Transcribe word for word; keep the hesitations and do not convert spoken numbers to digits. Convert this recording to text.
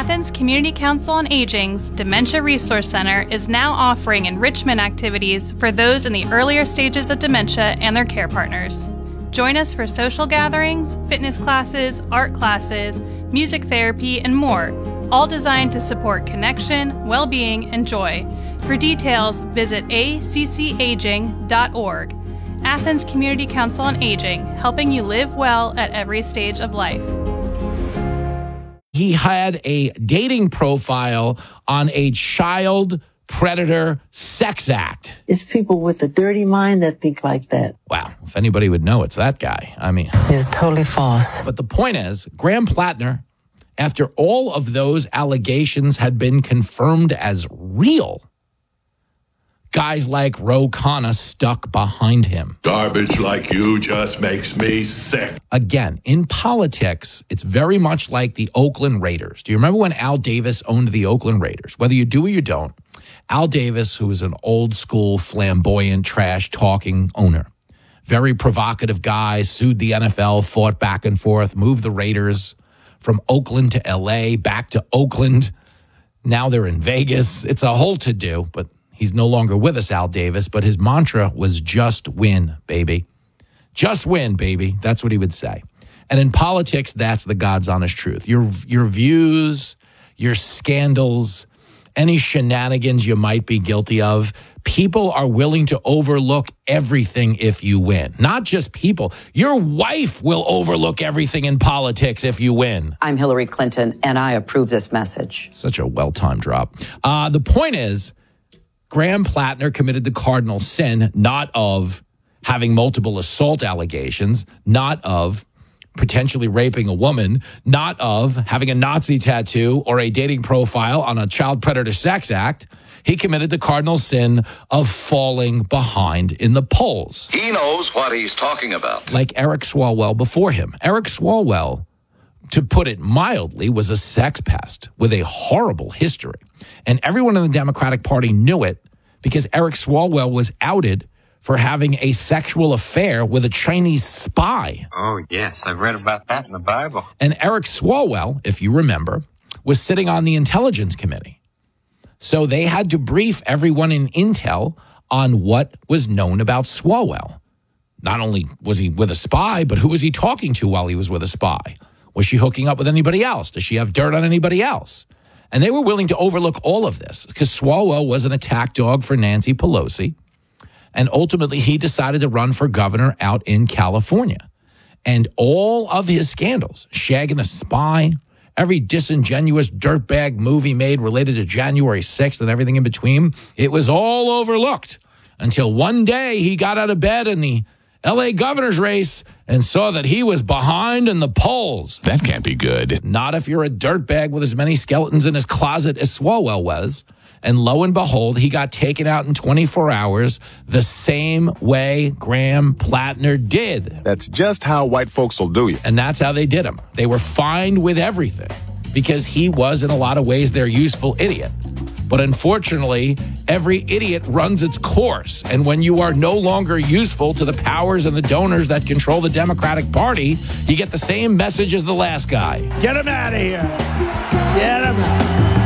Athens Community Council on Aging's Dementia Resource Center is now offering enrichment activities for those in the earlier stages of dementia and their care partners. Join us for social gatherings, fitness classes, art classes, music therapy, and more, all designed to support connection, well-being, and joy. For details, visit a c c aging dot org. Athens Community Council on Aging, helping you live well at every stage of life. He had a dating profile on a child predator sex act. It's people with a dirty mind that think like that. Wow, if anybody would know, it's that guy. I mean, it's totally false. But the point is, Graham Plattner, after all of those allegations had been confirmed as real, guys like Ro Khanna stuck behind him. Garbage like you just makes me sick. Again, in politics, it's very much like the Oakland Raiders. Do you remember when Al Davis owned the Oakland Raiders? Whether you do or you don't, Al Davis, who was an old school, flamboyant, trash-talking owner, very provocative guy, sued the N F L, fought back and forth, moved the Raiders from Oakland to L A, back to Oakland. Now they're in Vegas. It's a whole to-do, but he's no longer with us, Al Davis, but his mantra was just win, baby. Just win, baby. That's what he would say. And in politics, that's the God's honest truth. Your, your views, your scandals, any shenanigans you might be guilty of, people are willing to overlook everything if you win. Not just people. Your wife will overlook everything in politics if you win. I'm Hillary Clinton, and I approve this message. Such a well-timed drop. Uh, the point is, Graham Plattner committed the cardinal sin, not of having multiple assault allegations, not of potentially raping a woman, not of having a Nazi tattoo or a dating profile on a child predator sex act. He committed the cardinal sin of falling behind in the polls. He knows what he's talking about. Like Eric Swalwell before him. Eric Swalwell, to put it mildly, was a sex pest with a horrible history. And everyone in the Democratic Party knew it because Eric Swalwell was outed for having a sexual affair with a Chinese spy. Oh, yes, I've read about that in the Bible. And Eric Swalwell, if you remember, was sitting on the Intelligence Committee. So they had to brief everyone in Intel on what was known about Swalwell. Not only was he with a spy, but who was he talking to while he was with a spy? Was she hooking up with anybody else? Does she have dirt on anybody else? And they were willing to overlook all of this because Swalwell was an attack dog for Nancy Pelosi. And ultimately, he decided to run for governor out in California. And all of his scandals, shagging a spy, every disingenuous dirtbag movie made related to January sixth and everything in between, it was all overlooked until one day he got out of bed in the L A governor's race and saw that he was behind in the polls. That can't be good. Not if you're a dirtbag with as many skeletons in his closet as Swalwell was. And lo and behold, he got taken out in twenty-four hours the same way Graham Plattner did. That's just how white folks will do you. And that's how they did him. They were fined with everything because he was, in a lot of ways, their useful idiot. But unfortunately, every idiot runs its course. And when you are no longer useful to the powers and the donors that control the Democratic Party, you get the same message as the last guy. Get him out of here. Get him out.